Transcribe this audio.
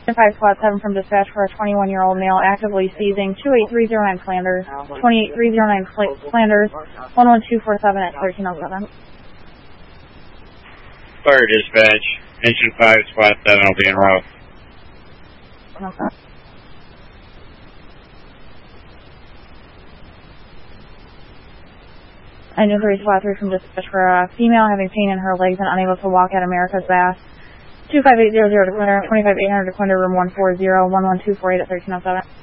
5 Squad 7 from dispatch for a 21-year-old male actively seizing 28309 Flanders, 28309 Flanders, 11247 at 1307. Fire dispatch, engine 5 Squad 7 will be en route. Okay. Engine 3 Squad 3 from dispatch for a female having pain in her legs and unable to walk at America's Bath. 25800 to Quinder, 25800 to Quinder, room 140, 11248 at 1307.